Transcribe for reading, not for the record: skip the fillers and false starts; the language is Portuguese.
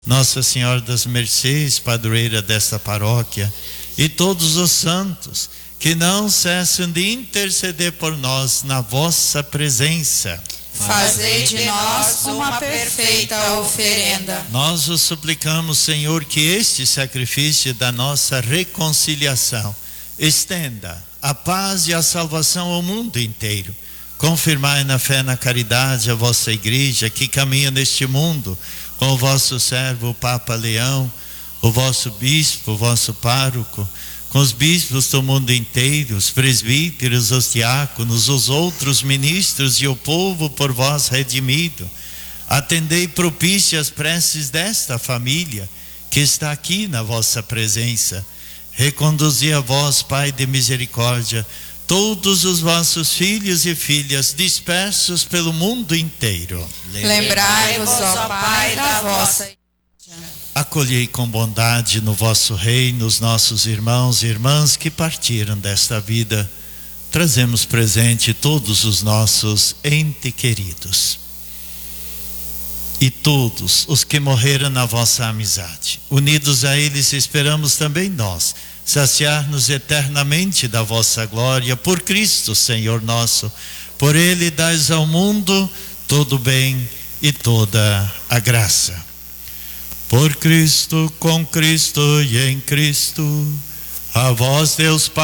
Nossa Senhora das Mercês, padroeira desta paróquia, e todos os santos que não cessam de interceder por nós na vossa presença. Fazei de nós uma perfeita oferenda. Nós os suplicamos, Senhor, que este sacrifício da nossa reconciliação estenda a paz e a salvação ao mundo inteiro. Confirmai na fé e na caridade a vossa igreja que caminha neste mundo, com o vosso servo, o Papa Leão, o vosso bispo, o vosso pároco, com os bispos do mundo inteiro, os presbíteros, os diáconos, os outros ministros e o povo por vós redimido. Atendei propício as preces desta família que está aqui na vossa presença. Reconduzi a vós, Pai de misericórdia, todos os vossos filhos e filhas dispersos pelo mundo inteiro. Lembrai-vos, ó Pai, da vossa igreja. Acolhei com bondade no vosso reino os nossos irmãos e irmãs que partiram desta vida. Trazemos presente todos os nossos entes queridos e todos os que morreram na vossa amizade. Unidos a eles esperamos também nós saciar-nos eternamente da vossa glória por Cristo Senhor nosso. Por Ele dais ao mundo todo o bem e toda a graça. Por Cristo, com Cristo e em Cristo, a vós Deus Pai.